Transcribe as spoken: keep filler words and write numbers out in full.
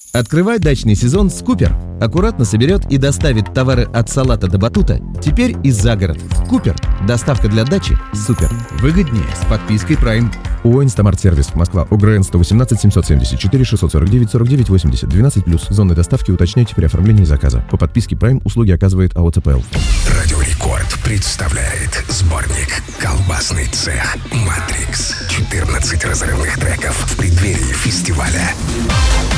Открывай дачный сезон с Купер. Аккуратно соберет и доставит товары от салата до батута. Теперь и за город. Купер. Доставка для дачи супер. Выгоднее с подпиской Prime. ООО «Инстамарт-сервис», Москва, ОГРН сто восемнадцать семьсот семьдесят четыре шестьсот сорок девять сорок девять восемьдесят, двенадцать плюс. Зоны доставки уточняйте при оформлении заказа. По подписке Prime услуги оказывает АО ЦПЛ. Радио Рекорд представляет сборник «Колбасный цех Матрикс». четырнадцать разрывных треков в преддверии фестиваля.